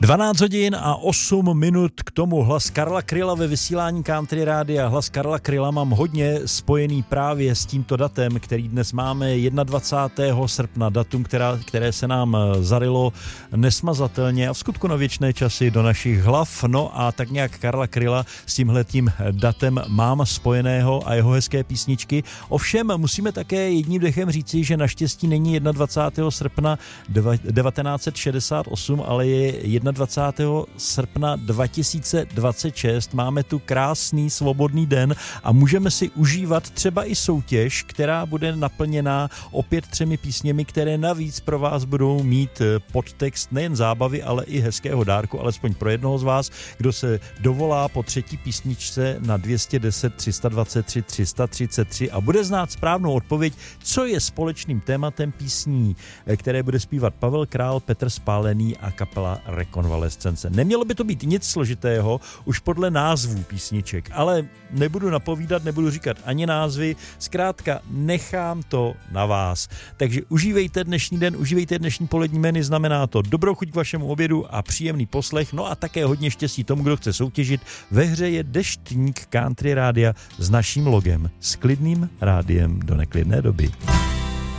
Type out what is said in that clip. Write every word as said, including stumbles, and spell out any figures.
dvanáct hodin a osm minut, k tomu hlas Karla Kryla ve vysílání Country Rádia. Hlas Karla Kryla mám hodně spojený právě s tímto datem, který dnes máme dvacátého prvního srpna, datum, která, které se nám zarilo nesmazatelně a v skutku na věčné časy do našich hlav. No a tak nějak Karla Kryla s tímhletím datem mám spojeného a jeho hezké písničky. Ovšem musíme také jedním dechem říci, že naštěstí není dvacátého prvního srpna devatenáct set šedesát osm, ale je dvacátého prvního srpna dva tisíce dvacet šest. Máme tu krásný svobodný den a můžeme si užívat třeba i soutěž, která bude naplněná opět třemi písněmi, které navíc pro vás budou mít podtext nejen zábavy, ale i hezkého dárku, alespoň pro jednoho z vás, kdo se dovolá po třetí písničce na dva sta deset, tři sta dvacet tři, tři sta třicet tři a bude znát správnou odpověď, co je společným tématem písní, které bude zpívat Pavel Král, Petr Spálený a kapela Rekonvalescence. Nemělo by to být nic složitého, už podle názvů písniček, ale nebudu napovídat, nebudu říkat ani názvy, zkrátka nechám to na vás. Takže užívejte dnešní den, užívejte dnešní polední menu, znamená to dobrou chuť k vašemu obědu a příjemný poslech, no a také hodně štěstí tomu, kdo chce soutěžit. Ve hře je deštník Country Rádia s naším logem, s klidným rádiem do neklidné doby.